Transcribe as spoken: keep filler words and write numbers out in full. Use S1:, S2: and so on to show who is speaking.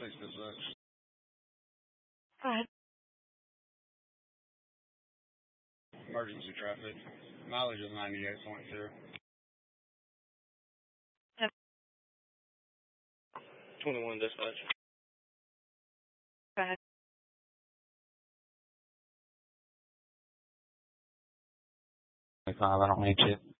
S1: six to six.
S2: Go ahead.
S1: Emergency traffic. Mileage is ninety-eight point two.
S2: Yep.
S3: twenty-one dispatch.
S2: Go ahead.
S4: twenty-five, I don't need you.